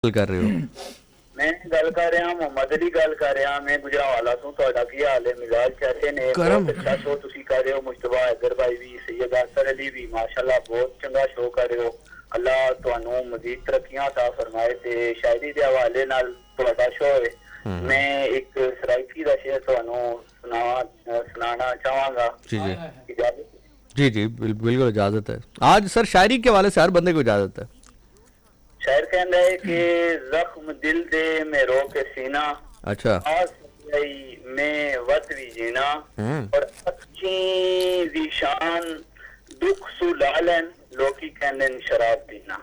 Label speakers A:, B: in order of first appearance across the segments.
A: कर रहे हो?
B: मैं गल कर रहा मोहम्मद अली गल कर रहा मैं गुजरावाला ਤੋਂ ਤੁਹਾਡਾ ਕੀ ਹਾਲ ਹੈ ਮਿਜ਼ਾਜ कैसे ने
A: करम
B: बहुत अच्छा शो ਤੁਸੀਂ ਕਰ ਰਹੇ ਹੋ ਮੁਸ਼ਤਬਾ हैदर भाई भी सैयद असर अली भी माशाल्लाह बहुत ਚੰਗਾ ਸ਼ੋ ਕਰ ਰਹੇ ਹੋ अल्लाह ਤੁਹਾਨੂੰ मजीद ਤਰੱਕੀਆਂ ता फरमाए ਤੇ शायरी ਦੇ ਹਵਾਲੇ ਨਾਲ ਤੁਹਾਡਾ ਸ਼ੋ ਹੈ मैं एक सराइकी ਦਾ ਸ਼ੇਰ ਤੁਹਾਨੂੰ सुनाना चाहांगा
A: जी जी जी बिल्कुल इजाजत है। आज सर शायरी के हवाले से हर बंदे को इजाजत है।
B: शायर कहता है कि जख्म दिल दे में रो के सीना
A: अच्छा
B: में वत भी जीना और अच्छी विशान दुख सुलालन लोकी कहने शराब पीना।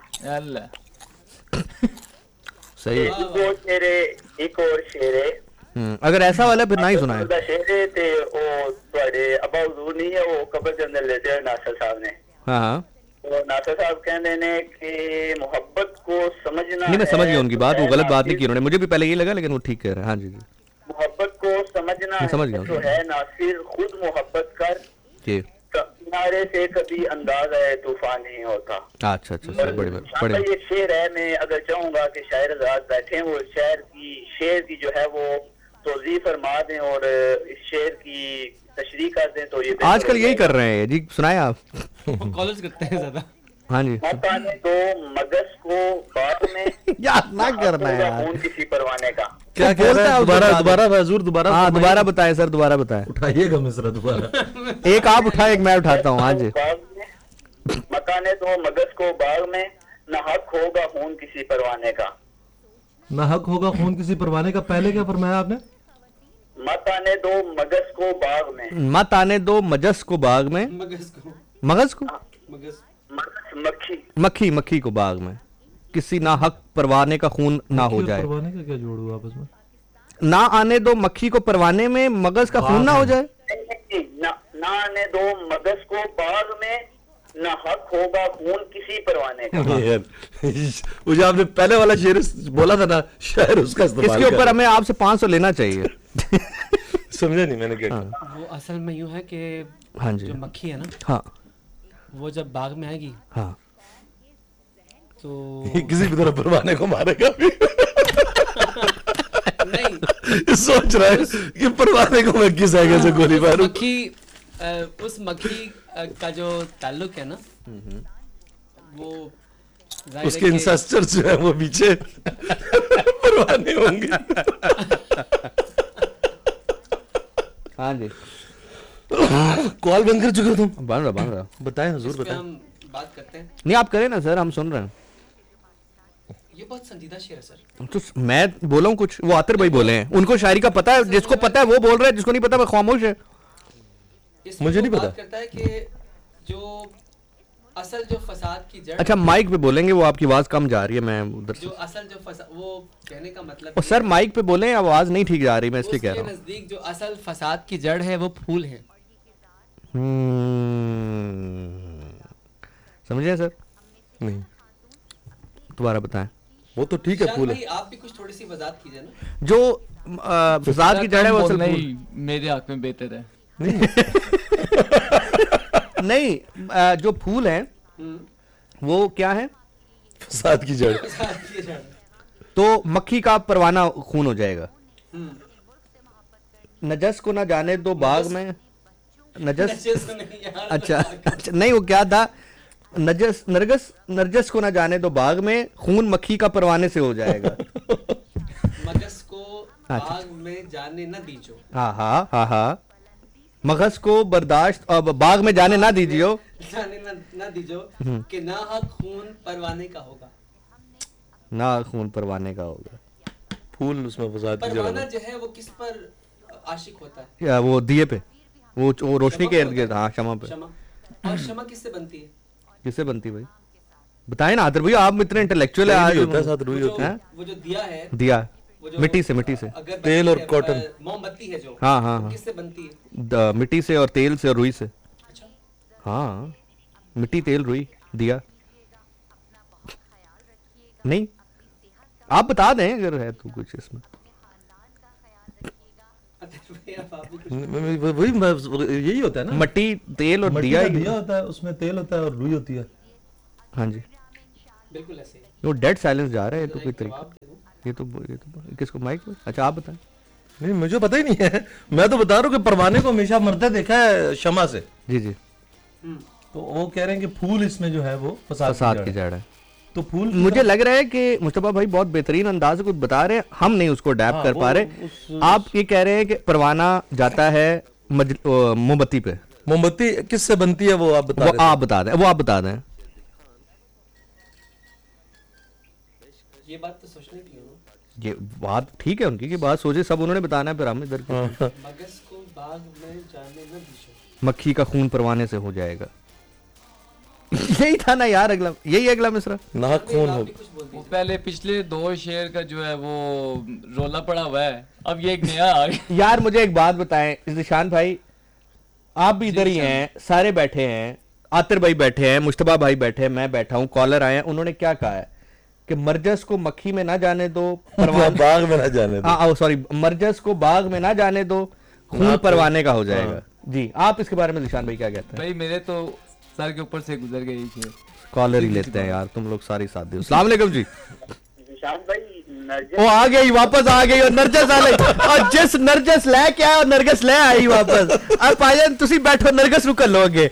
A: सही
B: एक और शेर है
A: अगर ऐसा वाला फिर ना ही सुनाए।
B: शेर है ते ओ ਤੁਹਾਡੇ अबा हुजूर नहीं है वो कब्र के अंदर लेते हैं नासर साहब ने।
A: हाँ हाँ
B: तो नासर साहब कहते हैं कि मोहब्बत को समझना
A: नहीं, मैं समझ गया उनकी बात, वो गलत बात नहीं की उन्होंने, मुझे भी पहले ये लगा लेकिन वो ठीक कह रहे हैं। हाँ जी जी
B: मोहब्बत को समझना
A: समझ गया
B: तो है नासिर खुद मोहब्बत कर
A: जी
B: किनारे से कभी अंदाज है तूफान नहीं होता।
A: अच्छा अच्छा सर बड़े
B: ये शेर है। मैं अगर चाहूंगा कि शायर आजाद बैठे वो शेर की जो है वो तोज़ी फरमा दें और इस शेर की तशरीह कर दें तो ये
A: आजकल यही कर रहे हैं जी। सुनाए आप
C: कॉलेज करते हैं ज्यादा।
A: हाँ जी
B: मकाने दो मगज को बात में
A: याद ना करना है यार।
B: खून किसी परवाने का
D: क्या कह रहा है? दोबारा हजूर दोबारा
A: हाँ दोबारा बताएं सर, दोबारा बताएं।
D: उठाइएगा मिसरा दोबारा।
A: एक आप उठाए एक मैं उठाता हूँ। हाँ जी
B: मकाने दो मगज को बाग में न हक होगा खून किसी परवाने का।
D: ना हक होगा खून किसी परवाने का। पहले क्या फरमाया आपने?
B: मत आने दो मगज को बाग में।
A: मत आने दो मजस को बाग में। मगज को मक्खी मक्खी को बाग में किसी ना हक परवाने का खून ना हो जाए।
D: परवाने का क्या जोड़ हुआ आपस में?
A: ना आने दो मक्खी को परवाने में मगज का खून ना हो जाए।
B: ना आने दो मगज को बाग में ना हक होगा खून किसी परवाने का।
D: वो जो आपने पहले वाला शेर बोला था ना, शायर उसका इस्तेमाल
A: इसके ऊपर हमें आपसे 500 लेना चाहिए।
D: समझा नहीं मैंने क्या।
C: वो असल में यूं है कि
A: हाँ जी
C: जो मक्खी है ना
A: हाँ
C: वो जब बाग में आएगी
A: हाँ
C: तो
D: किसी भी तरह परवाने को मारेगा भी।
C: नहीं
D: सोच रहा है कि परवाने को मैं किस आगे से गोली मारूं।
C: उस मक्खी का जो ताल्लुक है ना वो
D: उसके इंसेस्टर जो है वो पीछे परवाने होंगे।
A: हाँ जी
D: कॉल बंद कर चुके हो तुम?
A: बन रहा
D: बताएं हुजूर बताएं।
C: हम बात करते हैं।
A: नहीं आप करें ना सर, हम सुन रहे हैं।
C: ये बहुत संजीदा शेर है सर।
A: तो मैं बोला हूँ कुछ, वो आतिर भाई बोले हैं, उनको शायरी का पता है, जिसको पता है वो बोल रहा है, जिसको नहीं पता वो खामोश है।
D: मुझे नहीं पता।
C: बात करता है कि जो असल जो फसाद की जड़।
A: अच्छा माइक पे बोलेंगे, वो आपकी आवाज कम जा रही है, मैं उधर
C: जो असल जो वो कहने का मतलब
A: और सर माइक पे बोले, आवाज नहीं ठीक जा रही, मैं इसलिए कह रहा हूँ।
C: नजदीक जो असल फसाद की जड़ है वो फूल है।
A: समझे सर?
D: नहीं
A: दोबारा बताएं।
D: वो तो ठीक है फूल है।
C: आप भी कुछ थोड़ी सी वजाहत कीजिए ना।
A: जो फसाद की जड़ है वो असल
E: नहीं मेरे हक में बेहतर है।
A: नहीं जो फूल है वो क्या है?
D: फसाद की जड़।
A: तो मक्खी का परवाना खून हो जाएगा। नजस को ना जाने दो बाग में। नजस अच्छा नहीं वो क्या था? नरजस को ना जाने दो बाग में खून मक्खी का परवाने से हो जाएगा।
C: मगस को बाग में जाने न दीजो।
A: हाँ हाँ हाँ हाँ मगज को बर्दाश्त बाग में जाने ना दीजिए।
C: जाने ना दीजो कि ना हक खून परवाने का होगा।
A: ना खून परवाने का होगा।
D: फूल उसमें फसाद की जड़।
C: परवाना जो है वो किस पर आशिक होता है?
A: या वो दिए पे, वो रोशनी के इर्द गिर्द। हाँ शमा पे।
C: शमा। और शमा किससे बनती है?
A: किससे बनती भाई? बताए ना आदर भैया, आप इतने इंटेलेक्चुअल है। आज
D: होता है साथ रुई होती है।
C: वो जो दिया है,
A: दिया मिट्टी से
D: तेल और कॉटन।
C: मोमबत्ती है जो।
A: हाँ हाँ
C: किससे बनती है?
A: मिट्टी से और तेल से और रुई से।
C: अच्छा
A: हाँ मिट्टी तेल रुई दिया। नहीं आप बता दें अगर है तो कुछ इसमें।
D: वही यही होता है ना,
A: मट्टी तेल और दिया
D: होता है, उसमें तेल होता है और रुई होती है।
A: हाँ जी
C: बिल्कुल ऐसे ही।
A: वो डेड साइलेंस जा रहा है, ये तो कोई
C: एक
A: तरीका,
C: जवाब दे दूं।
A: ये तो किसको माइक में? अच्छा आप बताएं।
D: नहीं मुझे पता ही नहीं है, मैं तो बता रहा हूँ कि परवाने को हमेशा मरते देखा है शमा से।
A: जी जी,
D: तो वो कह रहे हैं कि फूल इसमें जो है वो
A: फसाद
D: फसाद
A: की जड़ है।
D: तो फूल
A: मुझे लग रहा है कि मुस्तफा भाई बहुत बेहतरीन अंदाज से कुछ बता रहे हैं, हम नहीं उसको अडैप्ट
D: हाँ,
A: कर पा रहे। आप ये कह रहे हैं कि परवाना जाता है मोमबत्ती पे,
D: मोमबत्ती किससे बनती है वो आप बता
A: वो
D: रहे थे।
A: आप बता दें, वो आप बता दें।
C: ये बात तो सोचने की है ना।
A: ये बात ठीक है उनकी कि बात सोचे, सब उन्होंने बताना है, फिर हम इधर
D: हाँ।
C: मगज को बाग में जाने न दीजिए।
A: मक्खी का खून परवाने से हो जाएगा। यही था ना यार, अगला यही अगला मिसरा।
D: नाक खून हो।
C: कुछ बोल
E: वो
C: दीजिए।
E: पहले पिछले 2 शेर का जो है वो रोला पड़ा हुआ है, अब ये एक नया आ गया।
A: यार मुझे एक बात बताएं निशान भाई, आप भी इधर ही हैं, सारे बैठे हैं, आतिर भाई बैठे हैं, मुश्तबा भाई बैठे हैं, मैं बैठा हूं, कॉलर आए हैं, उन्होंने क्या कहा है कि मरजस को मक्खी में ना जाने दो,
D: बाग में ना जाने दो।
A: सॉरी, मरजस को बाग में ना जाने दो, खून परवाने का हो जाएगा। जी आप इसके बारे में निशान भाई क्या कहते हैं?
E: भाई मेरे तो सर के ऊपर से गुजर गई शेर।
A: कॉलर ही लेते हैं यार, तुम लोग सारे साथ दो। अस्सलाम वालेकुम जी।
B: निशान भाई
A: वो आ गई, वापस आ गई, और नरजस आ गई, और जिस नरजस ले के आया और नरगस ले आई वापस। अब भाईजान तुसी बैठो, नरगस नु कर लो आगे।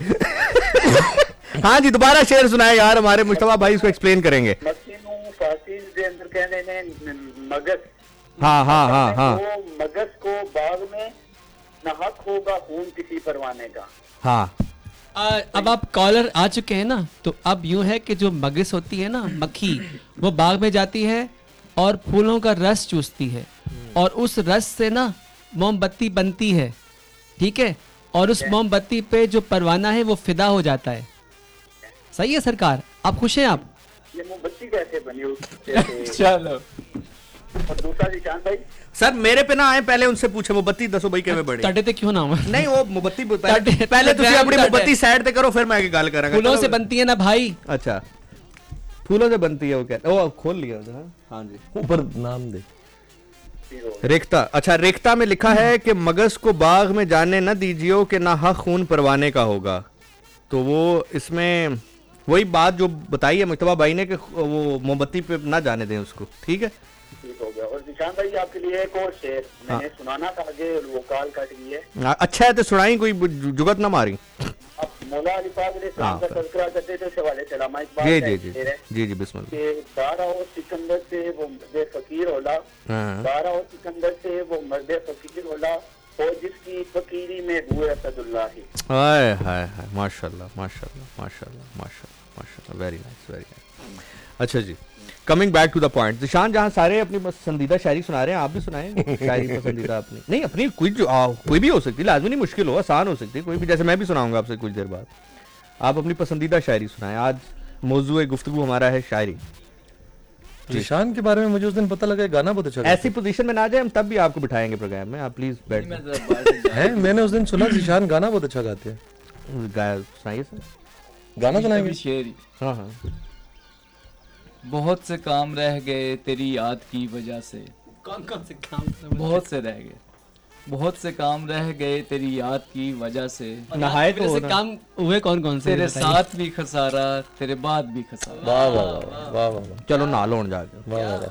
A: हाँ जी, दोबारा शेर सुनाए यार, हमारे मुस्तफा भाई इसको एक्सप्लेन करेंगे।
B: मक्खी नू फासिल दे अंदर कहने ने मगज,
A: हाँ हाँ हाँ हाँ
B: वो मगज को बाग में नहक होगा खून किसी परवाने का।
A: हाँ,
C: अब आप कॉलर आ चुके हैं ना, तो अब यूं है कि जो मगज होती है ना, मक्खी, वो बाग में जाती है और फूलों का रस चूसती है, और उस रस से ना मोमबत्ती बनती है, ठीक है, और उस मोमबत्ती पे जो परवाना है वो फिदा हो जाता है। सही है सरकार, आप खुश हैं आप?
B: ये मोमबत्ती कैसे बनी उससे?
E: चलो
B: और दूसरा निशान भाई,
A: सर मेरे पे ना आए, पहले उनसे पूछे मोमबत्ती दसो भाई किਵੇਂ बड़ी।
C: तटे ते क्यों ना हुआ?
A: नहीं वो मोमबत्ती पहले
C: तटे-
A: पहले तुसी
C: तटे-
A: अपनी मोमबत्ती साइड पे करो, फिर मैं आगे गल करांगा।
C: फूलों
A: चलो।
C: से बनती है ना भाई।
A: अच्छा, फूलों से बनती है वो, कहते ओ खोल लिया था। हाँ जी,
D: ऊपर नाम दे।
A: रेख्ता। अच्छा, रेख्ता में लिखा है कि मगज को बाग में जाने न दीजियो कि ना हक खून परवाने का होगा। तो वो इसमें वही बात जो बताई है मुस्तफा भाई ने कि वो मोमबत्ती पे ना जाने दें उसको, ठीक है।
B: ठीक हो गया। और निशान भाई आपके लिए एक और शेर मैंने सुनाना था, आगे वो कॉल कट गई है।
A: अच्छा है तो सुनाई, कोई जुगत ना मारी।
B: अब मौला अली पाक अलैहिस्सलाम का तज़किरा करते थे, उस हवाले से अल्लामा इकबाल
A: जी
B: का
A: जी
B: एक
A: जी
B: शेर है
A: जी जी बिस्मिल्लाह।
B: कि दारा और सिकंदर से वो मर्द फकीर होला,
A: हाँ।
B: दारा और सिकंदर से वो मर्द फकीर होला, और जिसकी फकीरी में हुए असदुल्लाह।
A: हाय हाय हाय, माशाल्लाह माशाल्लाह माशाल्लाह माशाल्लाह माशाल्लाह, वेरी नाइस वेरी नाइस। अच्छा जी, coming back to the point, निशान जहाँ सारे अपनी पसंदीदा शायरी सुना रहे हैं, आप भी सुनाएं शायरी पसंदीदा अपनी। नहीं अपनी कोई भी हो सकती है, लाजमी नहीं मुश्किल हो, आसान हो सकती है कोई भी, जैसे मैं भी सुनाऊंगा आपसे कुछ देर बाद। आप अपनी पसंदीदा शायरी सुनाएं। आज मौजूए गुफ्तगू हमारा है शायरी।
D: निशान के बारे में मुझे उस दिन पता लगा गाना बहुत अच्छा
A: ऐसी पोजीशन में ना जाए, हम तब भी आपको बिठाएंगे प्रोग्राम में, आप प्लीज बैठ
E: मैं जरा बाहर से
D: है। मैंने उस दिन सुना निशान गाना बहुत अच्छा गाते हैं।
A: गाया सुनाइए सर।
D: गाना
E: अभी
D: सुनाएंगे?
E: शेर ही।
A: हाँ हाँ,
E: बहुत से काम रह गए तेरी याद की वजह से,
C: कौन कौन से काम?
E: बहुत से रह गए, बहुत से काम रह गए तेरी याद की वजह से,
A: नहाए तो
C: वजह से
A: होना।
C: काम हुए कौन कौन से?
E: तेरे
C: बताइए।
E: साथ भी खसारा तेरे बाद भी खसारा।
D: वाह वाह वाह वाह वाह वाह
A: चलो नहा लो जाके,
D: वाह वाह वाह।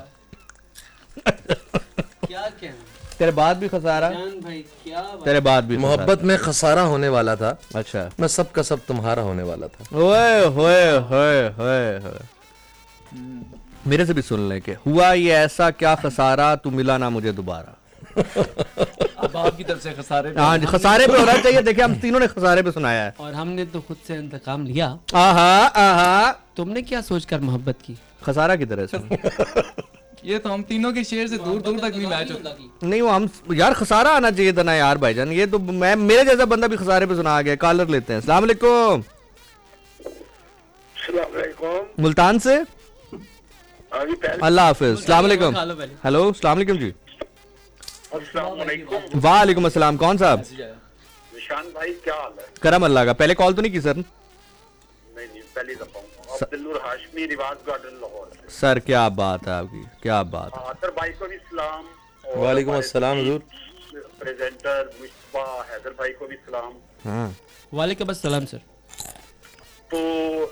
C: क्या कहना
A: तेरे बाद भी खसारा,
C: जान भाई, क्या बात।
A: तेरे बाद भी खसारा।
D: मोहब्बत में खसारा होने वाला था,
A: अच्छा,
D: मैं सब का सब तुम्हारा होने वाला था।
A: ओए होए होए होए होए, मेरे से भी सुन ले के हुआ ये ऐसा क्या खसारा, तू मिला ना मुझे दोबारा।
E: अब आपकी तरफ से खसारे पे-
A: हाँ जी, खसारे पे होना चाहिए। देखिए हम तीनों ने खसारे पे सुनाया है।
C: और हमने तो खुद से इंतकाम लिया।
A: आहा आहा,
C: तुमने क्या सोचकर मोहब्बत की?
A: खसारा की तरह से।
E: ये तो हम तीनों के शेर से दूर दूर तक नहीं मैच होता।
A: नहीं वो हम यार, खसारा आना चाहिए था ना यार भाईजान, ये तो मैं मेरे जैसा बंदा भी खसारे पे सुना गया। कॉलर लेते हैं। अस्सलाम वालेकुम,
B: अस्सलाम वालेकुम।
A: मुल्तान से।
B: अभी पहले
A: अल्लाह हाफिज। अस्सलाम वालेकुम।
C: खा लो पहले।
A: हेलो, अस्सलाम वालेकुम जी।
B: अस्सलाम वालेकुम।
A: वालेकुम अस्सलाम। कौन साहब?
B: निशान भाई क्या हाल है?
A: करम अल्लाह का। पहले कॉल तो नहीं की सर?
B: नहीं पहली दफा हूँ। अब्दुल हाशमी, रिवाज गार्डन, लाहौर से।
A: सर क्या बात है आपकी, क्या बात है।
B: आतर भाई को भी सलाम। और
D: वालेकुम
B: हमारे
D: अस्सलाम हुजूर।
B: प्रेजेंटर मुस्तफा हैदर भाई को भी सलाम।
A: हाँ
C: वालेकुम अस्सलाम सर।
B: तो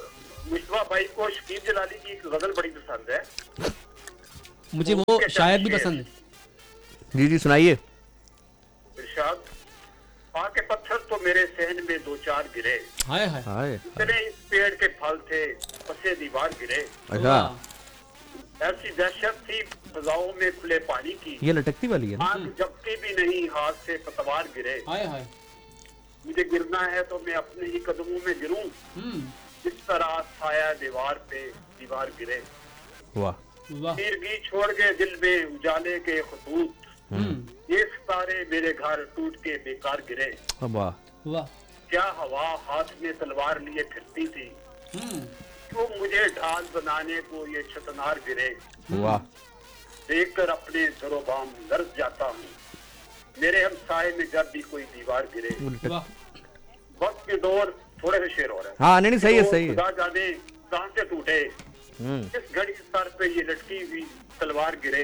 B: मुस्तफा भाई को शकीब जलाली की एक गजल बड़ी पसंद है।
C: मुझे वो शायर भी पसंद है।
A: जी जी सुनाइए।
B: इरशाद, आके पत्थर तो मेरे सहन में दो चार गिरे,
C: हाय हाय
A: हाय
B: इतने इस पेड़ के फल थे पसे दीवार गिरे,
A: अच्छा
C: वाह।
B: ऐसी दहशत थी फजाओं में खुले पानी की,
A: ये लटकती वाली है ना।
B: आग जबकि भी नहीं हाथ से पतवार गिरे,
C: हाय हाय।
B: मुझे गिरना है तो मैं अपने ही कदमों में गिरूं, जिस तरह साया दीवार पे दीवार गिरे,
A: वाह
C: वाह।
B: तीरगी छोड़ गए दिल में उजाले के खतूत, ये सितारे मेरे घर टूट के बेकार गिरे,
A: वाह
C: वाह।
B: क्या हवा हाथ में तलवार लिए फिरती थी, क्यों मुझे ढाल बनाने को ये छतनार गिरे,
A: वाह
B: देखकर अपने दरोबाम लर्ज जाता हूँ, मेरे हमसाए में जब भी कोई दीवार गिरे,
C: वाह।
B: वक्त के दौर थोड़े से शेर हो रहे हैं।
A: हाँ नहीं नहीं सही है सही है।
B: खुदा जाने कहां से टूटे,
A: हम्म।
B: इस घड़ी सर पे ये लटकी हुई तलवार गिरे,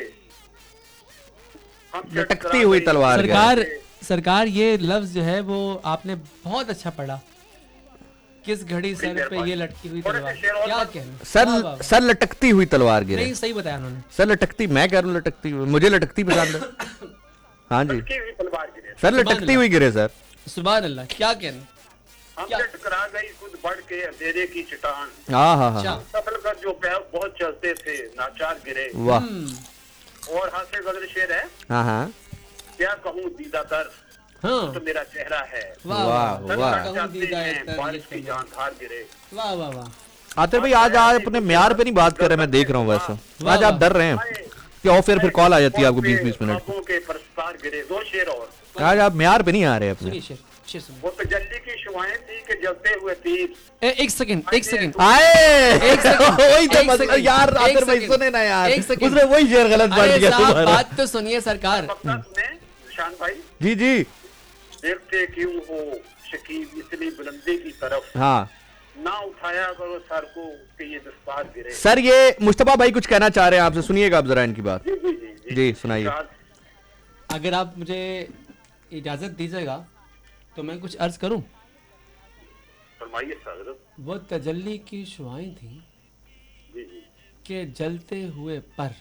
B: हमसे
A: लटकती
B: टकरा
A: हुई
B: गई
A: तलवार
C: सरकार सरकार ये लफ्ज जो है वो आपने बहुत अच्छा पढ़ा। किस घड़ी सर पे ये लटकी हुई तलवार, क्या कहना।
A: सर
C: वाह, वाह, वाह।
A: सर लटकती हुई तलवार गिरे।
C: नहीं सही बताया उन्होंने।
A: सर लटकती, मैं कह रहा हूँ लटकती हुई, मुझे लटकती पसंद है। हाँ जी
B: लटकी हुई तलवार गिरे,
A: सर लटकती हुई गिरे सर।
C: सुभान अल्लाह, क्या कहना।
B: हमसे टकरा गई खुद बढ़ के अंधेरे की चट्टान,
A: हाँ हाँ
C: अच्छा।
A: हाँ
B: सफल कर जो पैर बहुत चलते थे नाचार गिरे,
A: वाह
B: और हाथ गजल शेर है,
A: हाँ हाँ
B: क्या कहूँ दीदा तर
C: हाँ
B: तो मेरा चेहरा है,
C: वाह
A: वाह
C: वाह
A: वाह।
C: कहूँ
B: चाहते
C: दीदा
B: हैं
C: है तर
B: बारिश
C: ये
B: की जान धार गिरे,
C: वाह वाह वाह।
A: आतिफ भाई आज आप अपने म्यार पे नहीं बात कर रहे, मैं देख रहा हूँ वैसे
C: वाह,
A: आज आप
C: वाह।
A: डर रहे हैं कि ऑफर फिर कॉल आ जाती है आपको 20-20 मिनट
B: ख्वाबों के परस्तार गिरे, दो शेर और,
A: की। आज आप म्यार पे नहीं आ रहे अपने।
C: सुनिए शेर, शेर सुनिए।
B: वो तजल्ली की शुआएं थी कि जलते हुए तीर,
C: एक सेकंड, एक सेकंड।
A: आए
C: एक सेकंड,
A: वही तो
C: एक
A: मतलब
C: सेकंड,
A: यार
C: एक
A: आतिफ भाई
C: सेकंड,
A: सुने ना यार,
C: एक सेकंड।
A: उसने वही शेर गलत पढ़
C: अरे
A: दिया
C: साहब
A: तुम्हारा।
C: बात तो सुनिए सरकार।
B: पक्का सुने निशान भाई,
A: जी जी
B: देखते क्यों हो शकीब इतनी बुलंदी की तरफ,
A: हाँ
B: ना उठाया करो सर को कि ये दस्तार गिरे।
A: सर ये मुस्तफा भाई कुछ कहना चाह रहे हैं आपसे, सुनिएगा आप जरा इनकी बात।
B: जी जी जी
A: जी सुनाइए।
C: अगर आप मुझे इजाजत दीजिएगा तो मैं कुछ अर्ज करूं।
B: फरमाइए सर।
C: वो तजल्ली की शुआएं थी
B: जी जी
C: के जलते हुए पर।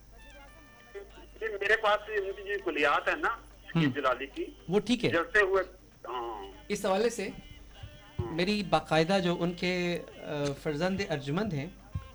B: ये मेरे पास उनकी जो कुलियात है ना शकीब जलाली की,
C: वो ठीक है।
B: जलते हुए, हाँ
C: इस हवाले से मेरी बाकायदा जो उनके फर्जंद अर्जुमंद हैं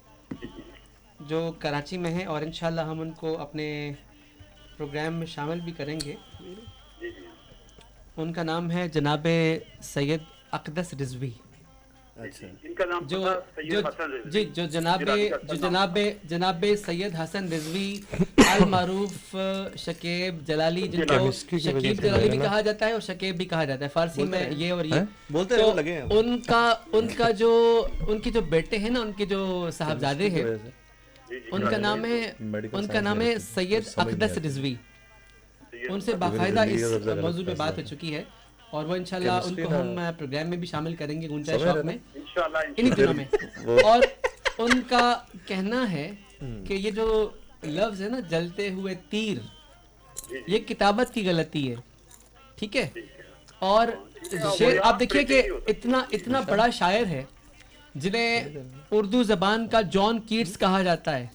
C: जो कराची में हैं, और इंशाल्लाह हम उनको अपने प्रोग्राम में शामिल भी करेंगे।
B: जी जी
C: उनका नाम है जनाबे सैयद अक़दस रिजवी।
B: इनका नाम
C: जो
B: पता सैयद
C: जो
B: हसन रिजवी।
C: जी जो जनाबे
B: जिलानी का
C: जो
B: नाम।
C: जनाबे सैयद हसन रिजवी अल मारूफ शकीब जलाली, जिनको
D: केमिस्ट्री की वजह
C: शकीब
D: से
C: जलाली भी
D: बोले ना।
C: कहा जाता है और शकीब भी कहा जाता है फारसी में, ये और ये
A: बोलते
C: तो
A: रहो, लगे हैं।
C: उनका जो उनके जो बेटे हैं ना, उनके जो साहबजादे हैं,
B: जी जी
C: उनका नाम है
D: Medical
C: उनका
D: science
C: नाम
D: में
C: है सैयद
D: समझ नहीं
C: अक़दस
D: आती।
C: रिजवी।
B: सैयद
C: उनसे बाकायदा इस
D: जिंदगी का
C: मौजूद में बात हो चुकी है और वो इंशाल्लाह
D: Chemistry
C: उनको
D: ना-
C: हम प्रोग्राम में भी शामिल करेंगे गुंजा
D: समझ
C: शॉप
D: रहे
C: में
B: इंशाल्लाह
C: इन्हीं दिनों में। और उनका कहना है कि ये जो लफ्ज है ना जलते हुए तीर, ये किताबत की गलती है, ठीक है। और शेर आप देखिए कि इतना इतना बड़ा शायर है जिन्हें उर्दू जबान का जॉन कीट्स कहा जाता है,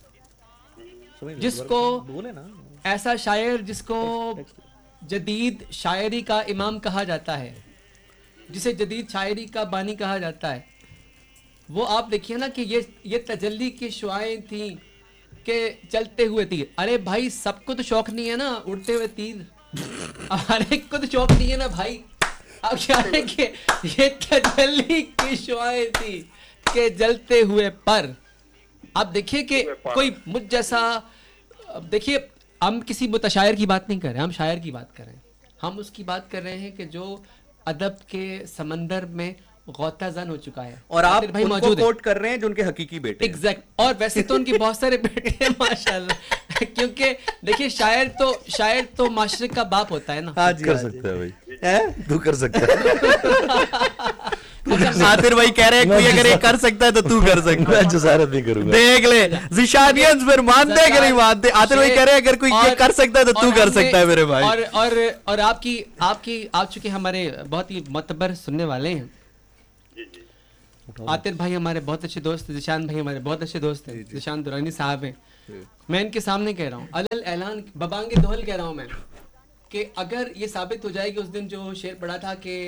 C: जिसको ऐसा शायर जिसको जदीद शायरी का इमाम कहा जाता है, जिसे जदीद शायरी का बानी कहा जाता है, वो आप देखिए ना कि ये तजल्ली की शुआएं थी के चलते हुए तीर। अरे भाई सबको तो शौक नहीं है ना उड़ते हुए तीर, हर एक को तो शौक नहीं है ना भाई। अब क्या है कि ये तजल्ली की शुआएं थी के जलते हुए पर। आप देखिए कि कोई मुझ जैसा, अब देखिए हम किसी मुतशायर की बात नहीं कर रहे, हम शायर की बात कर रहे हैं। हम उसकी बात कर रहे हैं कि जो अदब के समंदर में गौताजन हो चुका है
A: और आप
C: आतिफ भाई
A: उनको
C: मौजूद है।
A: कोट कर रहे हैं जो उनके हकीकी बेटे हैं।
C: एग्जैक्ट। और वैसे तो उनके बहुत सारे बेटे हैं माशाल्लाह, क्योंकि देखिए शायर तो माशरे का बाप होता है ना।
A: हाँ जी
D: कर
A: हाँ जी।
D: सकता है भाई,
A: हैं?
D: तू कर सकता है।
A: आतिफ भाई कह रहे हैं कोई अगर ये कर सकता है तो तू कर सकता
D: मैं
A: है।
D: जसारत नहीं करूंगा।
A: देख ले जिशानियंस फिर मानते हैं कि नहीं मानते। आतिफ भाई कह रहे हैं अगर कोई ये कर सकता है तो तू कर सकता है मेरे भाई।
C: और आपकी आप चूंकि हमारे बहुत ही मोतबर सुनने वाले हैं, आतिर भाई हमारे बहुत अच्छे दोस्त हैं, जिशान भाई हमारे बहुत अच्छे दोस्त हैं, जिशान दुरानी साहब हैं। मैं इनके सामने कह रहा हूँ, अलल ऐलान बबांगे दोहल कह रहा हूँ मैं, कि अगर ये साबित हो जाए कि उस दिन जो शेर पढ़ा था कि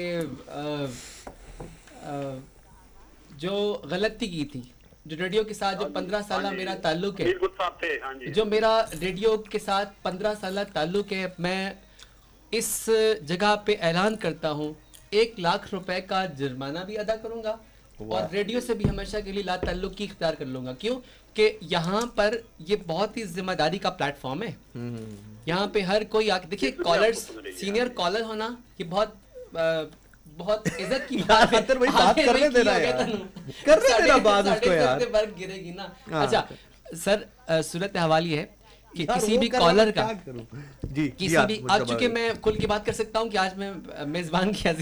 C: जो गलती की थी, जो रेडियो के साथ जो 15 साल मेरा ताल्लुक है,
B: मीरगुल साहब थे, हाँ जी,
C: जो मेरा रेडियो के साथ 15 साल ताल्लुक है, मैं इस जगह पे ऐलान करता हूँ 1 लाख रुपए का जुर्माना भी अदा करूंगा और रेडियो से भी हमेशा के लिए ला ताल्लुक की इख्तियार कर लूंगा। क्यों कि यहाँ पर ये बहुत ही जिम्मेदारी का प्लेटफॉर्म है। यहाँ पे हर कोई आके देखिए, कॉलर्स, सीनियर कॉलर होना ये बहुत इज्जत की बात है।
A: भाई बात करने देना यार, करने देना बात उसको यार,
C: वर्ग गिरेगी ना। अच्छा सर, सूरत हवाल ये है कि किसी भी कॉलर का
A: जी
C: किसी भी, आज चूंकि मैं खुल की बात कर सकता हूँ कि आज मैं मेजबान की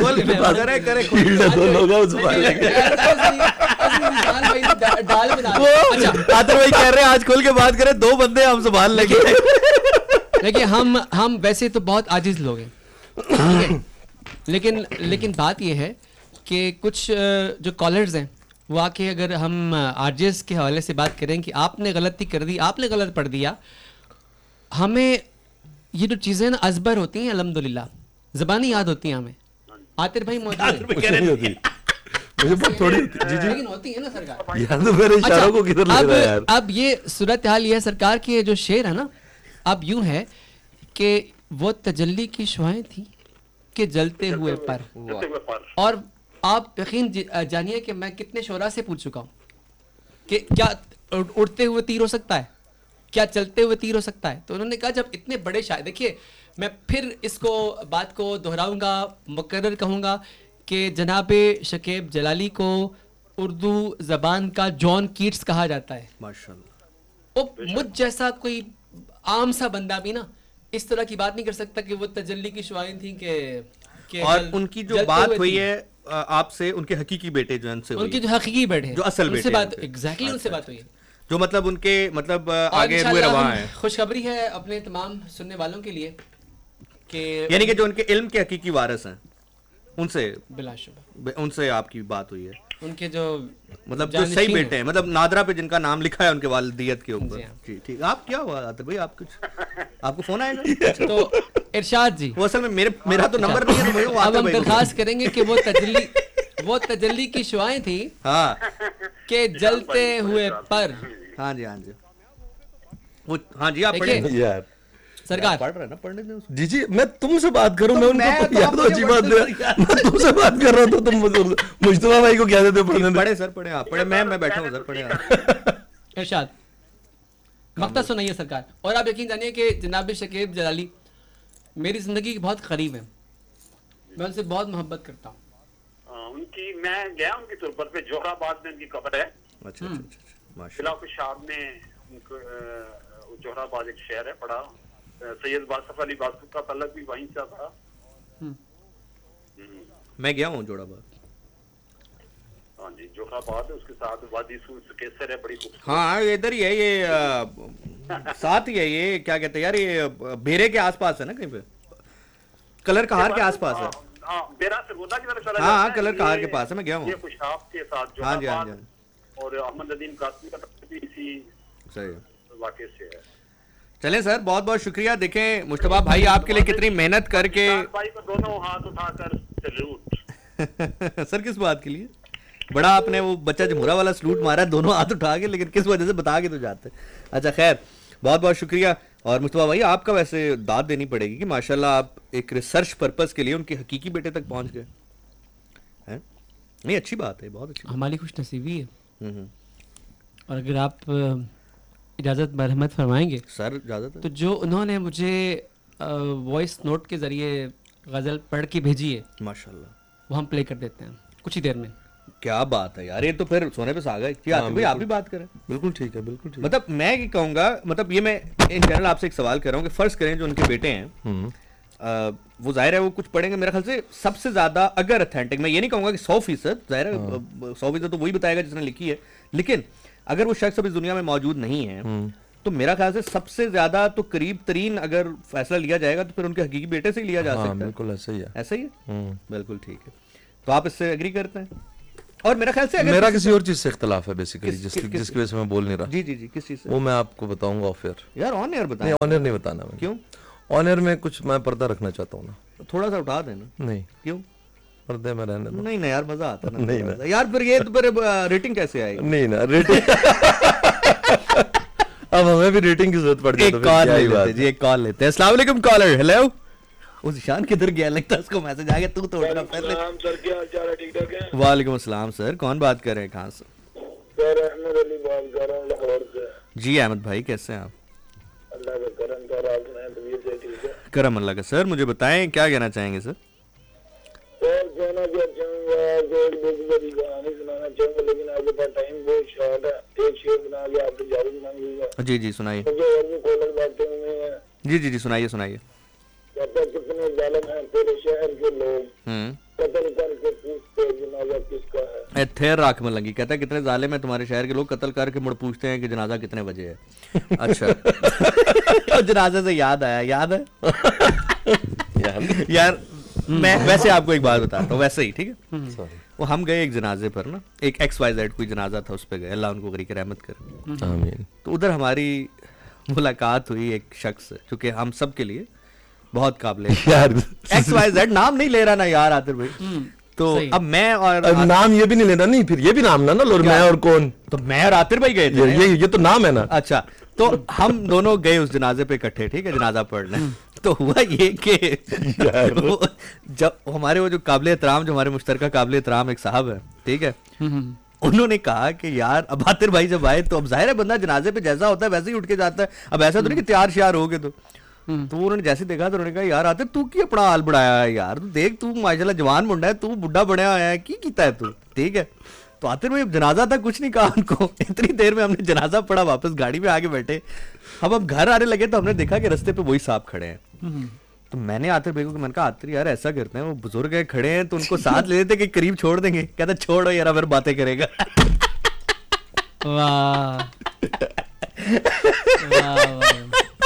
C: दाल बना। अच्छा
A: आतर भाई कह रहे हैं आज खुल के बात करें, 2 बंदे हम संभाल लगे।
C: देखिए हम वैसे तो बहुत आजिज लोग हैं, ठीक है? लेकिन बात यह है कि कुछ जो कॉलर्स हैं वो आके, अगर हम आरजेएस के हवाले से बात करें कि आपने गलती कर दी, आपने गलत पढ़ दिया, हमें ये जो चीज़ें ना अजबर होती हैं, अल्हम्दुलिल्लाह ज़बानी याद होती हैं हमें। आतिर भाई मौजूद है,
D: मुझे बहुत थोड़ी जी जी
C: लेकिन होती है ना सरकार।
D: यार तो मेरे इशारों को किधर ले रहा है यार।
C: अब ये सूरत हाल ये है सरकार की, ये जो शेर है ना, अब यूं है कि वो तजल्ली की शुआएं थी कि जलते हुए पर, और आप यकीन जानिए कि मैं कितने शोरा से पूछ चुका हूँ कि क्या उड़ते हुए तीर हो सकता है, क्या चलते हुए तीर हो सकता है? तो उन्होंने कहा जब इतने बड़े शायर, देखिए मैं फिर इसको बात को दोहराऊंगा, मुकर्रर कहूँगा कि जनाबे शकीब जलाली को उर्दू ज़बान का जॉन कीट्स कहा जाता है।
A: माशाल्लाह।
C: वो मुझ जैसा कोई आम सा बंदा भी ना इस तरह की बात नहीं कर सकता कि वो तजल्ली की शुआएं थी कि
A: और उनकी जो बात हुई है आपसे, उनके हकीकी बेटे जो उनसे हुई,
C: उनके जो हकीकी बेटे हैं,
A: जो असल बेटे
C: उनसे बात,
A: हैं,
C: एग्जैक्टली उनसे बात हुई है,
A: जो मतलब उनके मतलब
C: और
A: आगे रुए रवा है।
C: खुशखबरी है अपने तमाम सुनने वालों के लिए कि
A: यानी कि जो उनके इल्म के हकीकी वारिस हैं, उनसे
C: बिलाशुबा
A: उनसे आपकी बात हुई है,
C: उनके जो
A: मतलब जो सही बेटे हैं, मतलब नादरा पे जिनका नाम लिखा है उनके वालिदियत के ऊपर।
C: जी हाँ।
A: जी ठीक। आप क्या हुआ आतिर भाई, आप कुछ आपको फोन आएगा?
C: तो इरशाद जी,
A: वो असल में मेरा तो नंबर नहीं है, तो
C: अब हम दरखास्त करेंगे कि वो तजल्ली की शुआएं थी
A: हाँ
C: कि जलते हुए पर।
A: हाँ जी, हाँ जी, वो हाँ जी, आप
C: देखिए,
A: पढ़े
D: यार
C: सरकार
A: पढ़ रहे हैं ना, पढ़ने दें उसको।
D: जी जी मैं तुमसे बात करूं,
A: तो
D: मैं
A: मैं
D: उनको
A: तो
D: यार तो
A: आपको
D: अच्छी
A: ये
D: बात
A: पढ़ने
D: है, मैं तुमसे बात कर रहा था, तुम मुश्तबा भाई को क्या देते हो पढ़ने दे।
A: पढ़े सर, पढ़े आप, पढ़े, मैं बैठा हूँ सर, पढ़े आप।
C: इरशाद मकता सुनाइए सरकार। और आप यकीन जानिए कि जनाब शकीब जलाली मेरी जिंदगी के बहुत करीब है, मैं उनसे बहुत मोहब्बत करता हूँ।
B: उनकी मैं गया उनकी तुरबत पे, जोहराबाद में उनकी कब्र है,
A: अच्छा अच्छा अच्छा, माशाल्लाह।
B: खिलाफ शाम में जोहराबाद एक शहर है बड़ा, सैयद बासफ अली बासु का तलक भी वहीं से था।
A: मैं गया हूँ जोड़ाबाद।
B: हाँ जी, जोहराबाद है, उसके साथ वादी केसर है, बड़ी खूबसूरत।
A: हाँ ये इधर ही है, ये साथ ही है, ये क्या कहते हैं यार, ये बेरे के आसपास है ना, कहीं पे कलर कहार के आसपास है।
B: बेरा से गोदा की तरफ चला
A: हाँ
B: जाता है,
A: कलर कहार के
B: ये-
A: पास है, मैं गया हूँ।
B: ये खुशाब के साथ
A: हाँ जी, हाँ
B: जोहराबाद
A: जी,
B: और अहमद नदीम कासमी का तल्लुक भी इसी
A: सही।
B: वाक़े से है।
A: चलें सर, बहुत बहुत शुक्रिया। देखें मुश्तबा भाई आपके लिए कितनी मेहनत करके
B: भाई को दोनों हाथ उठाकर सैल्यूट।
A: सर किस बात के लिए? बड़ा आपने वो बच्चा जमुरा वाला सलूट मारा, दोनों हाथ उठा के, लेकिन किस वजह से बता के तो जाते। अच्छा खैर, बहुत बहुत शुक्रिया। और मुस्तफा भाई आपका वैसे दाद देनी पड़ेगी कि माशाल्लाह आप एक रिसर्च पर्पस के लिए उनके हकीकी बेटे तक पहुंच गए हैं। नहीं अच्छी बात है, बहुत अच्छी बात।
C: हमारी खुश नसीबी है।
A: हम्म।
C: और अगर आप इजाज़त मरहमत फरमाएंगे
A: सर इजाजत है?
C: तो जो उन्होंने मुझे वॉइस नोट के ज़रिए गज़ल पढ़ के भेजी है
A: माशाल्लाह,
C: वो हम प्ले कर देते हैं कुछ ही देर में।
A: क्या बात है यार, ये तो फिर सोने पे सुहागा है। क्या
D: हाँ,
A: भाई आप भी बात करें।
D: बिल्कुल ठीक है, बिल्कुल ठीक है।
A: मतलब मैं ये कहूंगा, मतलब ये मैं इन जनरल आपसे एक सवाल कर रहा हूँ कि फर्ज करें जो उनके बेटे हैं, वो जाहिर है वो कुछ पढ़ेंगे, मेरे ख्याल से सबसे ज्यादा अगर ऑथेंटिक, मैं ये नहीं कहूंगा कि 100%, जाहिर है 100% तो वही बताएगा जिसने लिखी है, लेकिन अगर वो शख्स अभी दुनिया में मौजूद नहीं है तो मेरा ख्याल से सबसे ज्यादा तो करीब तरीन अगर फैसला लिया जाएगा तो फिर उनके हकीकी बेटे से ही लिया जा सकता है।
D: बिल्कुल ऐसा ही है।
A: ऐसा ही है, बिल्कुल ठीक है। तो आप इससे एग्री करते हैं? और मेरा ख्याल से अगर
D: मेरा किसी और चीज से इख्तलाफ है बेसिकली,
A: किस-
D: जिसकी
A: किस-
D: जिसकी वजह से मैं बोल नहीं रहा।
A: जी जी जी किस चीज से?
D: वो मैं आपको बताऊंगा ऑफ एयर।
A: यार ऑन एयर बताएं।
D: नहीं, ऑनर नहीं बताना मैं।
A: क्यों?
D: ऑनर में कुछ मैं पर्दा रखना चाहता हूँ ना।
A: थोड़ा सा उठा देना।
D: नहीं,
A: क्यों?
D: पर्दे में रहने दो।
A: नहीं ना यार, मजा आता ना।
D: नहीं
A: थोड़ा
D: ना।
A: सा। यार फिर ये तो फिर रेटिंग कैसे आएगी?
D: नहीं ना, रेटिंग अब हमें भी रेटिंग की जरूरत पड़ जाए
A: एक
D: तो फिर
A: कॉल
D: क्या
A: ले
D: ही बात
A: लेते
D: है।
A: जी, एक कॉल लेते हैं। अस्सलाम वालेकुम कॉलर। हेलो। उस ईशान किधर गया? लगता है उसको मैसेज आ गया, तू तोड़ना पहले।
B: सर क्या हाल चाल है? ठीक ठाक है
A: वालेकुम अस्सलाम सर, कौन बात कर रहे हैं, कहाँ से?
B: सर? अहमद अली बात कर रहा हूँ लाहौर से।
A: जी अहमद भाई, कैसे हैं आप?
B: अल्लाह का करम था, रात में तबीयत से ठीक है।
A: करम अल्लाह का। सर मुझे बताएं क्या कहना चाहेंगे सर?
B: सर कहना क्या चाहूँगा कि एक बहुत बड़ी कहानी सुनाना चाहूँगा, लेकिन आपके पास टाइम बहुत शॉर्ट है। एक शेर सुना के आपसे इजाजत मांगूंगा।
A: जी जी सुनाइए।
B: मुझे और भी कॉलर बैठे हुए हैं।
A: जी जी जी सुनाइए सुनाइए।
B: कहता कितने जालिम हैं तेरे शहर के लोग, कत्ल करके पूछते जनाजा किसका है।
A: ठहर राख में लगी। कहता है कितने जालिम है तुम्हारे शहर के लोग, कत्ल करके मुड़ पूछते हैं कि जनाजा कितने बजे है। अच्छा। और जनाजे से याद आया, याद है यार मैं वैसे आपको एक बात बताता हूँ, वैसे ही ठीक है।
D: Sorry.
A: वो हम गए एक जनाजे पर ना, एक XYZ कोई जनाजा था, उस पे गए, अल्लाह उनको गरीक रहमत करे।
D: आमीन।
A: तो उधर हमारी मुलाकात हुई एक शख्स से, क्योंकि हम सब के लिए बहुत काबिल
D: यार
A: XYZ नाम नहीं ले रहा ना यार आतिर भाई। तो
C: सही।
A: अब मैं और
D: अब नाम ये भी नहीं लेना, नहीं फिर ये भी नाम ना ना लो, मैं और कौन,
A: तो मैं और आतिर भाई गए थे।
D: ये तो नाम है ना।
A: अच्छा, तो हम दोनों गए उस जनाजे पे इकट्ठे, ठीक है, जनाजा पढ़ने। तो हुआ ये कि वो जब हमारे वो जो काबिल एहतराम, जो हमारे मुश्तरका काबिल एहतराम एक साहब है, ठीक है, उन्होंने कहा कि यार अब आतिर भाई जब आए तो अब जाहिर है बंदा जनाजे पे जैसा होता है वैसे ही उठ के जाता है। अब ऐसा तो नहीं कि तैयार श्यार हो गए। तो उन्होंने जैसे देखा तो उन्होंने कहा यार आतिर तू की अपना हाल बढ़ाया है यार, तू देख तू माशाल्लाह जवान मुंडा है, तू बुढ़ा बनया है, की कीता है तू, ठीक है। तो आतिर भाई जनाजा था, कुछ नहीं कहा उनको। इतनी देर में हमने जनाजा पढ़ा, वापस गाड़ी में आके बैठे। अब घर आने लगे तो हमने देखा कि रास्ते पे वही साहब खड़े हैं। तो मैंने आतिर भाई को मैंने कहा आतिर यार ऐसा करते हैं, वो बुजुर्ग है खड़े हैं तो उनको साथ ले लेते कि करीब छोड़ देंगे। कहता छोड़ो यार फिर बातें करेगा।
C: वाह वाह वाह।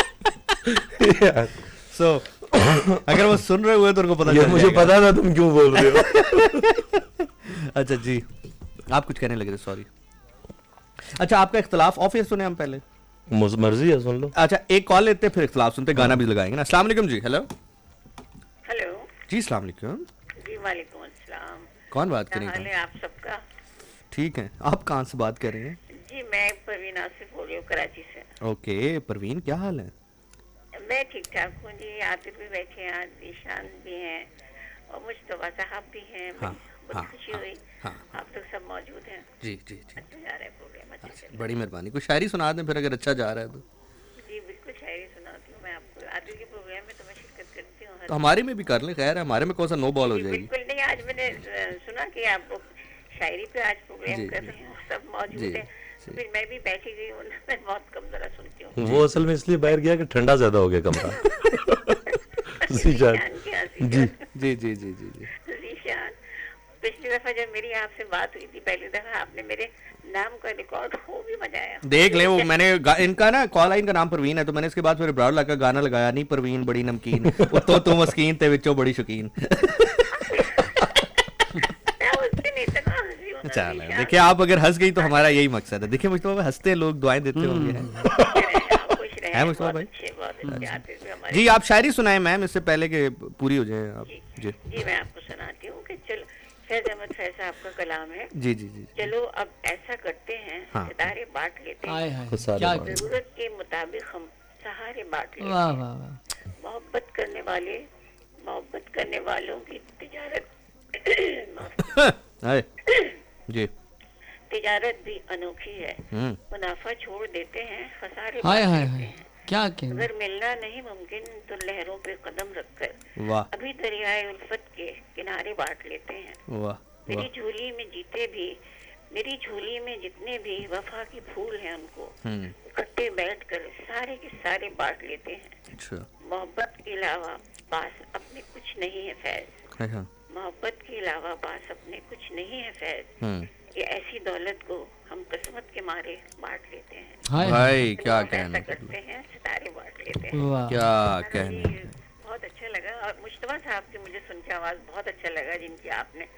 A: सो अगर वो सुन रहे हुए तो उनको पता
D: ये
A: चल
D: मुझे
A: जाएगा।
D: पता था तुम क्यों बोल रहे हो।
A: अच्छा जी, आप कुछ कहने लगे थे, सॉरी। अच्छा आपका इख्तलाफ ऑफ एयर सुने हम पहले?
D: मर्जी है, सुन लो।
A: अच्छा एक कॉल लेते हैं फिर इख्तलाफ सुनते, गाना भी लगाएंगे ना। अस्सलाम वालेकुम जी। हेलो
F: हेलो
A: जी, अस्सलाम वालेकुम।
F: जी, वालेकुम अस्सलाम।
A: कौन बात
F: क्या हाल
A: करेंगे?
F: है आप सबका?
A: ठीक है, आप कहाँ से बात कर रहे हैं?
F: जी मैं परवीन आसिफ बोल रही हूँ कराची से।
A: ओके परवीन, क्या हाल है?
F: मैं ठीक ठाक हूँ जी। आतिफ भी बैठे हैं, आज ईशान भी हैं और मुश्तबा साहब भी हैं।
A: हाँ,
F: बड़ी
A: हाँ,
F: खुशी
A: हाँ,
F: हुई
A: हाँ।
F: आप लोग सब मौजूद हैं।
A: जी जी जी,
F: अच्छा जा रहा है प्रोग्राम, अच्छा चल
A: बड़ी मेहरबानी। कुछ शायरी सुना दें फिर अगर अच्छा जा रहा है तो।
F: जी बिल्कुल शायरी सुनाती हूँ मैं आपको। आतिफ के प्रोग्राम में तो मैं शिरकत करती हूँ
A: तो हमारे में भी कर लें, खैर है हमारे में कौन सा नो बॉल हो
F: जी,
A: जाएगी।
F: बिल्कुल नहीं। आज मैंने सुना कि आप लोग शायरी पे आज प्रोग्राम
A: जी,
F: कर
A: जी,
F: रहे हैं, सब मौजूद
A: जी,
F: हैं। तो फिर मैं भी बैठी गई हूँ। मैं बहुत कम जरा सुनती हूँ।
D: वो असल में इसलिए बाहर गया कि ठंडा ज्यादा हो गया कमरा। जीशान।
F: ईशान क्या
A: जी जी जी जी जी जी।
F: ज़ीशान, पिछली दफा जब मेरी आपसे बात हुई थी, पहली दफा आपने मेरे नाम का रिकॉर्ड हो भी बजाया।
A: देख ले वो मैंने इनका ना कॉल आई, इनका नाम परवीन है, तो मैंने इसके बाद फिर ब्राउड लगा गाना लगाया, नहीं परवीन बड़ी नमकीन वो तो तुम मस्कीन ते विचों बड़ी शौकीन।
F: मैं उससे नहीं था ना, हंसी होना
A: चल
F: ज़ीशान।
A: देखिए, आप अगर हंस गई तो हमारा यही मकसद है। देखिए मुझे हंसते हैं लोग, दुआएं देते होंगे।
F: आप खुश रहें,
A: है मुस्तफा
F: बहुत
A: भाई?
F: अच्छे, बहुत अच्छे आते थे हमारे।
A: जी आप शायरी सुनाए मैम, इससे पहले कि पूरी हो जाए आप। जी
F: जी मैं आपको सुनाती हूँ कि चलो, फैज अहमद फैज साहब का कलाम है।
A: जी जी जी।
F: चलो अब ऐसा करते हैं,
A: हाँ।
F: सितारे बांट लेते
C: हाय
F: हैं,
C: हाय
D: सारे
C: क्या
D: बात।
F: जरूरत के मुताबिक हम सहारे बांट लेते
C: वाह
F: हैं।
C: वाह वाह।
F: मोहब्बत करने वालों की तिजारत
A: हाय जी।
F: तिजारत भी अनोखी है।
A: हम्म।
F: मुनाफा छोड़ देते हैं, खसारे
C: हाय
F: बांट
C: हाय
F: लेते
C: हाय,
F: हैं।
C: क्या कहना।
F: अगर मिलना नहीं मुमकिन तो लहरों पे कदम रखकर
A: वाह
F: अभी दरियाए उल्फत के किनारे बांट लेते हैं।
A: वाह
F: मेरी
A: वाह।
F: झोली में मेरी झोली में जितने भी वफा के फूल हैं, उनको इकट्ठे बैठकर सारे के सारे बांट लेते हैं।
A: अच्छा।
F: मोहब्बत के अलावा पास अपने कुछ नहीं है फैज।
A: हाँ हाँ।
F: मोहब्बत के अलावा पास अपने कुछ नहीं है फैज। ये ऐसी दौलत को हम किस्मत के मारे बांट लेते हैं।
C: हाय हाय,
A: भाई क्या
F: हम ऐसा
A: कहना,
F: करते हैं, सितारे बांट लेते हैं।
C: वाह।
A: क्या
F: जी,
A: कहना।
F: बहुत अच्छा लगा। और मुश्तबा साहब की मुझे सुन के आवाज बहुत अच्छा लगा, जिनकी आपने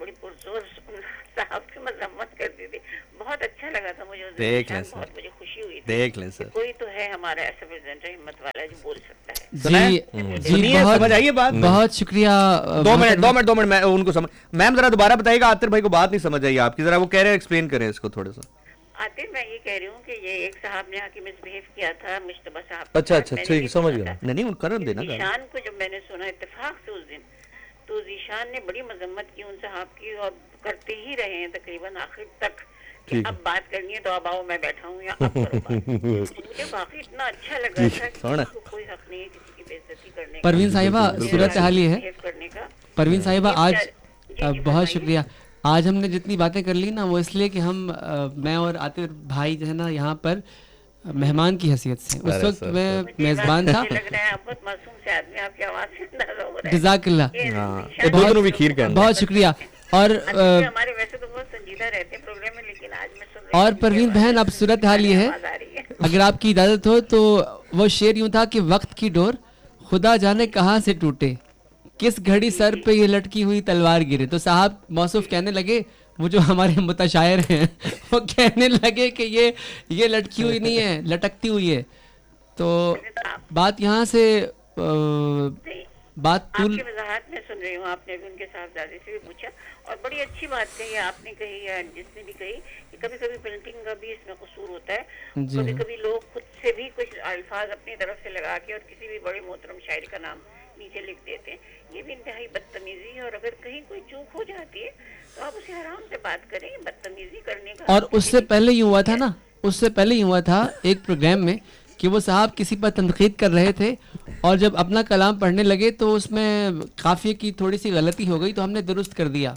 F: बड़ी पुरजोर साहब की मजम्मत करती थी, बहुत अच्छा लगा था मुझे उस दिन,
A: देख लें
F: निशान,
A: सर।
F: बहुत मुझे खुशी हुई थी
A: देख लें
F: कि
A: सर।
F: कोई तो है हमारा ऐसा प्रेजेंटर हिम्मत वाला जो बोल सकता है।
C: जी
A: सुनिए,
C: बहुत
A: समझ आइए बात।
C: बहुत शुक्रिया।
A: 2 मिनट मैं उनको समझ, मैम जरा दोबारा बताइएगा, आतिर भाई को बात नहीं समझ आई आपकी, जरा वो कह रहे हैं एक्सप्लेन करें इसको थोड़ा सा।
F: आतिफ, मैं ये कह रही हूँ कि ये एक साहब ने आके मिसबिहेव किया था मुश्तबा साहब के
D: अच्छा,
F: साथ,
D: अच्छा,
F: मैंने
D: ठीक,
F: भी
D: समझ
F: सुना
D: गया।
F: था।
A: नहीं उनको करन देना।
F: जीशान को जब मैंने सुना इत्तेफाक से उस दिन, तो जीशान ने बड़ी मजम्मत की उन साहब की, और करते ही रहे हैं तकरीबन आखिर तक कि
D: ठीक
F: अब बात करनी है तो अब आओ मैं बैठा हूँ या अब करो बात। मुझे वाकई इतना अच्छा लगा था कि
A: सोना।
F: किसी को कोई हक नहीं है किसी की बेइज्जती करने का,
C: परवीन साहिबा, सूरत हाल ये है,
F: behave करने का।
C: परवीन साहिबा आज
F: जी,
C: बहुत
F: फरमाइए।
C: शुक्रिया। आज हमने जितनी बातें कर ली ना वो इसलिए कि हम मैं और आतिफ भाई जो है ना यहाँ पर मेहमान की हैसियत से, उस
A: अरे
C: वक्त
A: सर,
C: मैं
F: मुझे
C: मेजबान था।
F: मुझे लग रहा है आप बहुत मासूम से आदमी, आपकी आवाज से अंदाजा हो रहा है।
C: जज़ाकल्लाह।
F: ये
A: हाँ,
F: निशान
A: ये दोनों भी खीर करना।
C: बहुत शुक्रिया। और
F: अच्छा, हमारे वैसे तो बहुत संजीदा रहते हैं प्रोग्राम में, लेकिन आज मैं सुन रही
C: और
F: हूँ कि
C: परवीन
F: आवाज़-
C: बहन, अब सूरत हाल ये है,
F: आवाज़ आ रही है।
C: अगर आपकी इजाज़त हो तो वो शेर यूं था कि वक्त की डोर खुदा जाने कहाँ से टूटे, किस घड़ी सर पे ये लटकी हुई तलवार गिरे। तो साहब मौसूफ कहने लगे, वो जो हमारे मुताशायर हैं वो कहने लगे कि ये लटकी हुई नहीं है, लटकती हुई है। तो बात यहाँ से बात तुल
F: आपकी वजाहत में सुन रही हूँ, आपने भी उनके साहबजादे से भी पूछा, और बड़ी अच्छी बात कही आपने कही, या जिसने भी कही कि कभी कभी पेंटिंग का भी इसमें कसूर होता है।
C: जी।
F: कभी कभी लोग खुद से भी कुछ अल्फाज अपनी तरफ से लगा के और किसी भी बड़े मोहतरम शायर का नाम नीचे लिख देते हैं, ये भी इंतहाई बदतमीजी है। और अगर कहीं कोई चूक हो जाती है तो आप उसे आराम से बात करें, बदतमीजी करने का।
C: और उससे पहले यूं हुआ था ना, उससे पहले यूं हुआ था एक प्रोग्राम में कि वो साहब किसी पर तनकीद कर रहे थे, और जब अपना कलाम पढ़ने लगे तो उसमें काफिये की थोड़ी सी गलती हो गई, तो हमने दुरुस्त कर दिया।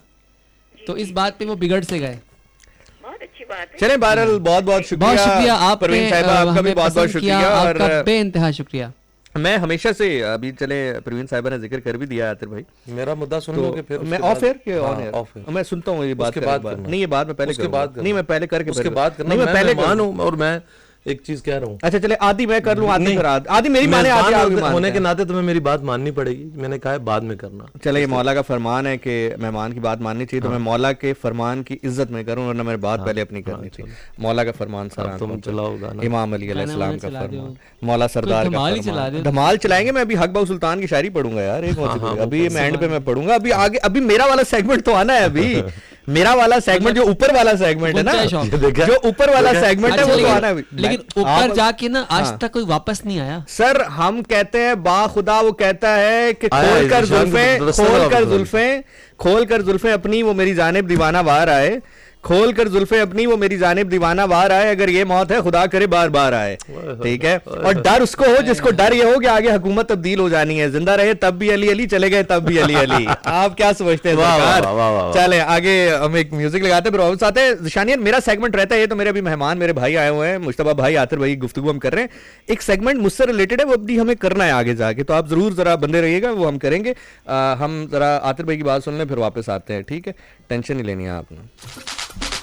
C: तो इस बात पे वो बिगड़ से गए।
F: बहुत अच्छी बात है।
A: चलें, बहरहाल बहुत बहुत
C: बहुत शुक्रिया आपने,
A: परवीन साहिबा, आपका भी
C: हमें
A: बहुत बहुत
C: पसंद किया,
A: शुक्रिया।
C: आपका
A: और
C: बेइंतहा शुक्रिया।
A: मैं हमेशा से, अभी चले परवीन साहिबा ने जिक्र कर भी दिया आतिर भाई,
D: मेरा मुद्दा सुन लोगे फिर
A: मैं
D: उसके
A: ऑफ एयर
D: बाद-
A: के ऑन
D: हाँ,
A: एयर
D: off air।
A: मैं सुनता हूँ ये बात
D: उसके
A: करें
D: बाद
A: एक बार।
D: करना।
A: नहीं, ये बाद में पहले
D: उसके
A: करूंगा।
D: बाद करना।
A: नहीं, मैं पहले करके
D: उसके
A: फिर-
D: बाद करना।
A: नहीं, मैं पहले
D: मेहमान
A: करूंगा।
D: हूं और मैं एक चीज कह रहा हूँ,
A: अच्छा चले, आदि मैं कर लूँ, आदि
D: नहीं,
A: फिर आदि मेरी माने, आदि आप भी
D: मेहमान होने के
A: मानते हैं।
D: नाते तुम्हें मेरी बात माननी पड़ेगी। मैंने कहा है बाद में करना।
A: चले, ये मौला का फरमान है कि मेहमान की बात माननी चाहिए, तो मैं मौला के फरमान की इज्जत में करूं, वरना मेरी बात पहले अपनी करनी थी। मौला का फरमान सर,
D: तुम चलाओ गाना।
A: इमाम अली अलैहिस्सलाम का
C: चला दो।
A: फरमान, मौला सरदार का
C: धमाल ही चला
A: फरमान।
C: दो।
A: धमाल चलाएंगे। मैं अभी हक बाउ सुल्तान की शायरी पढ़ूंगा यार, एक
D: हाँ, वो
A: अभी मैं एंड पे मैं पढ़ूंगा। अभी आगे, अभी मेरा वाला सेगमेंट तो आना है। अभी मेरा वाला सेगमेंट, जो ऊपर वाला सेगमेंट है ना,
C: गुंजाइश हो।
D: देखा?
A: जो ऊपर वाला सेगमेंट है
C: अच्छा,
A: वो तो आना है अभी।
C: लेकिन ऊपर
A: आप-
C: जाके ना आज
A: हाँ।
C: तक कोई वापस नहीं आया।
A: सर हम कहते हैं बा खुदा, वो कहता है कि
D: आया
A: खोल कर
D: ईशान को
A: जुल्फें,
D: तो दरअसल
A: खोल कर
D: वापस
A: जुल्फें, खोल कर जुल्फें अपनी वो मेरी जानिब दीवाना बाहर आए, खोल कर जुल्फें अपनी वो मेरी जानिब दीवाना बाहर आए, अगर ये मौत है खुदा करे बार बार आए। ठीक है, और डर उसको हो जिसको डर ये हो कि आगे हुकूमत तब्दील हो जानी है, जिंदा रहे तब भी अली अली, चले गए तब भी अली अली। आप क्या समझते हैं
D: वाह, वाह,
A: सरकार?
D: वाह, वाह, वाह।
A: चले आगे, हम एक म्यूजिक लगाते हैं, फिर वापस आते हैं। शानियन, मेरा सेगमेंट रहता है ये, तो मेरे अभी मेहमान मेरे भाई आए हुए हैं, मुश्तबा भाई, आतिर भाई, गुफ्तगू हम कर रहे हैं। एक सेगमेंट मुझसे रिलेटेड है, वो अभी हमें करना है आगे जाके, तो आप जरूर जरा बंदे रहिएगा, वो हम करेंगे। हम जरा आतिर भाई की बात सुन लें, फिर वापस आते हैं। ठीक है, टेंशन नहीं लेनी है आपने।